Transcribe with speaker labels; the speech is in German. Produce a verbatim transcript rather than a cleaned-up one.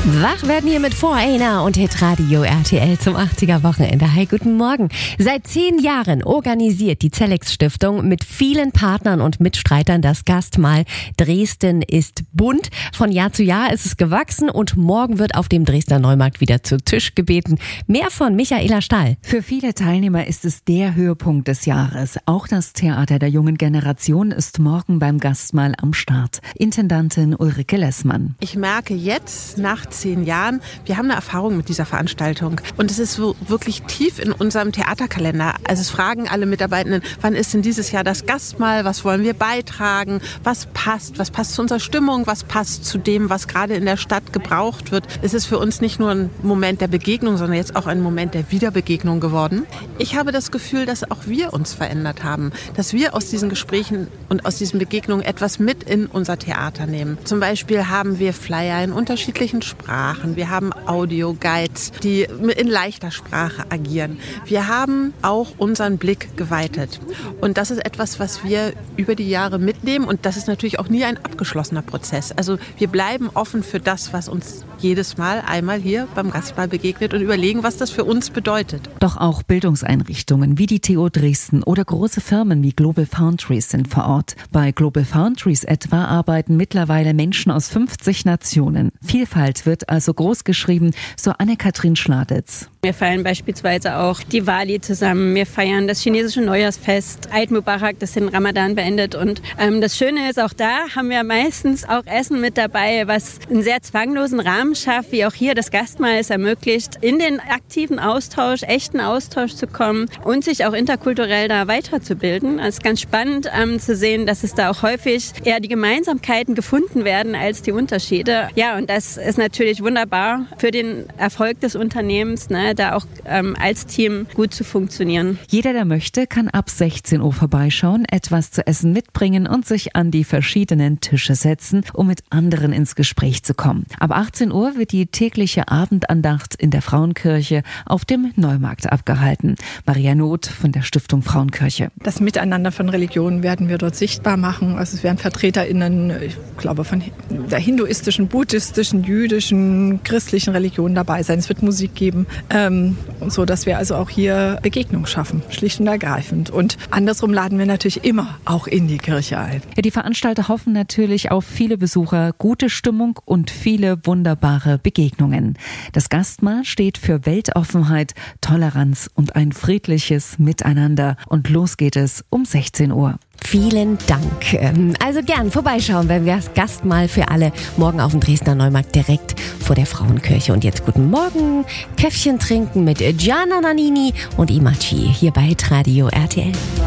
Speaker 1: Wach werden hier mit Vor einer und Hitradio R T L zum achtziger Wochenende. Hi, guten Morgen. Seit zehn Jahren organisiert die Zellex Stiftung mit vielen Partnern und Mitstreitern das Gastmahl Dresden ist bunt. Von Jahr zu Jahr ist es gewachsen und morgen wird auf dem Dresdner Neumarkt wieder zu Tisch gebeten. Mehr von Michaela Stahl.
Speaker 2: Für viele Teilnehmer ist es der Höhepunkt des Jahres. Auch das Theater der jungen Generation ist morgen beim Gastmahl am Start. Intendantin Ulrike Lessmann.
Speaker 3: Ich merke jetzt, nach zehn Jahren, wir haben eine Erfahrung mit dieser Veranstaltung und es ist so wirklich tief in unserem Theaterkalender. Also es fragen alle Mitarbeitenden, wann ist denn dieses Jahr das Gastmahl, was wollen wir beitragen, was passt, was passt zu unserer Stimmung, was passt zu dem, was gerade in der Stadt gebraucht wird. Es ist für uns nicht nur ein Moment der Begegnung, sondern jetzt auch ein Moment der Wiederbegegnung geworden. Ich habe das Gefühl, dass auch wir uns verändert haben, dass wir aus diesen Gesprächen und aus diesen Begegnungen etwas mit in unser Theater nehmen. Zum Beispiel haben wir Flyer in unterschiedlichen Sprachen. Wir haben Audio-Guides, die in leichter Sprache agieren. Wir haben auch unseren Blick geweitet. Und das ist etwas, was wir über die Jahre mitnehmen. Und das ist natürlich auch nie ein abgeschlossener Prozess. Also wir bleiben offen für das, was uns jedes Mal einmal hier beim Gastmahl begegnet und überlegen, was das für uns bedeutet.
Speaker 2: Doch auch Bildungseinrichtungen wie die T U Dresden oder große Firmen wie Global Foundries sind vor Ort. Bei Global Foundries etwa arbeiten mittlerweile Menschen aus fünfzig Nationen. Vielfalt wird also groß geschrieben, so Anne-Kathrin Schladitz.
Speaker 4: Wir feiern beispielsweise auch die Wali zusammen. Wir feiern das chinesische Neujahrsfest, Eid Mubarak, das den Ramadan beendet. Und ähm, das Schöne ist, auch da haben wir meistens auch Essen mit dabei, was einen sehr zwanglosen Rahmen schafft, wie auch hier das Gastmahl es ermöglicht, in den aktiven Austausch, echten Austausch zu kommen und sich auch interkulturell da weiterzubilden. Es ist ganz spannend ähm, zu sehen, dass es da auch häufig eher die Gemeinsamkeiten gefunden werden als die Unterschiede. Ja, und das ist natürlich wunderbar für den Erfolg des Unternehmens, ne, da auch ähm, als Team gut zu funktionieren.
Speaker 2: Jeder, der möchte, kann ab sechzehn Uhr vorbeischauen, etwas zu essen mitbringen und sich an die verschiedenen Tische setzen, um mit anderen ins Gespräch zu kommen. Ab achtzehn Uhr wird die tägliche Abendandacht in der Frauenkirche auf dem Neumarkt abgehalten. Maria Not von der Stiftung Frauenkirche.
Speaker 5: Das Miteinander von Religionen werden wir dort sichtbar machen. Also es werden VertreterInnen, ich glaube, von der hinduistischen, buddhistischen, jüdischen, christlichen Religion dabei sein. Es wird Musik geben, ähm, so dass wir also auch hier Begegnung schaffen, schlicht und ergreifend. Und andersrum laden wir natürlich immer auch in die Kirche ein.
Speaker 2: Ja, die Veranstalter hoffen natürlich auf viele Besucher, gute Stimmung und viele wunderbare Begegnungen. Das Gastmahl steht für Weltoffenheit, Toleranz und ein friedliches Miteinander. Und los geht es um sechzehn Uhr.
Speaker 1: Vielen Dank. Also gern vorbeischauen, wenn wir das Gastmahl für alle morgen auf dem Dresdner Neumarkt direkt vor der Frauenkirche. Und jetzt guten Morgen, Käffchen trinken mit Gianna Nannini und Imachi hier bei Hitradio R T L.